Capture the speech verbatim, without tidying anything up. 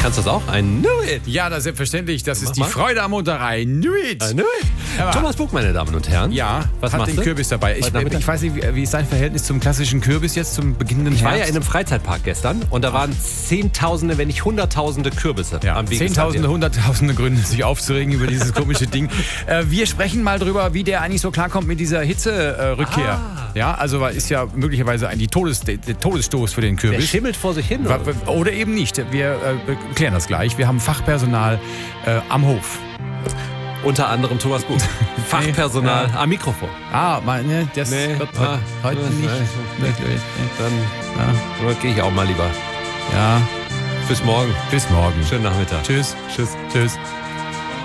Kannst du das auch? I knew it. Ja, das selbstverständlich. Das Mach ist die mal. Freude am Montag. I knew it. I knew it. Aber- Thomas Buck, meine Damen und Herren. Ja, Was hat machst den du? Kürbis dabei. Ich, Heute Nachmittag? ich weiß nicht, wie, wie ist dein Verhältnis zum klassischen Kürbis jetzt, zum beginnenden Ich war ja Herbst? in einem Freizeitpark gestern und da waren Zehntausende, wenn nicht Hunderttausende Kürbisse Ja, am Weg. Zehntausende, Hunderttausende Gründe, sich aufzuregen über dieses komische Ding. Äh, wir sprechen mal drüber, wie der eigentlich so klarkommt mit dieser Hitze-Rückkehr. Äh, Rückkehr. Ah. Ja, also ist ja möglicherweise ein die Todes, der, der Todesstoß für den Der Kürbis. schimmelt vor sich hin. Wa- Oder? wa- Oder eben nicht. Wir äh, klären das gleich. Wir haben Fachpersonal äh, am Hof. Unter anderem Thomas Buck. Fachpersonal Ja. am Mikrofon. Ah, meine, das Nee, wird ah, heute ah, nicht. nein, Dann Ja. ja. gehe ich auch mal lieber. ja, Bis morgen. bis morgen. Schönen Nachmittag. Tschüss. Tschüss. Tschüss.